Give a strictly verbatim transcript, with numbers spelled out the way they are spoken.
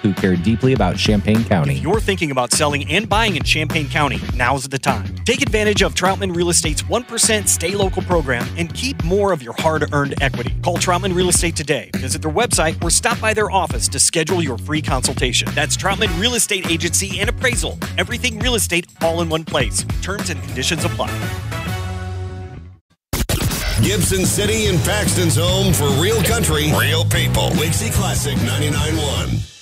who care deeply about Champaign County. If you're thinking about selling and buying in Champaign County, now's the time. Take advantage of Troutman Real Estate's one percent Stay Local program and keep more of your hard-earned equity. Call Troutman Real Estate today. Visit their website or stop by their office to schedule your free consultation. That's Troutman Real Estate Agency and Appraisal. Everything real estate all in one place. Terms and conditions apply. Gibson City and Paxton's home for real country, real people. Wixie Classic ninety-nine point one.